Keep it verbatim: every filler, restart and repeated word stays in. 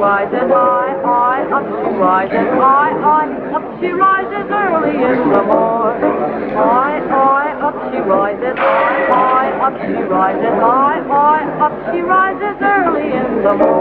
rises high, high, up she rises high, high, up she rises early in the morning. High, high, up she rises high, high, up she rises high, high, up she rises early in the morning.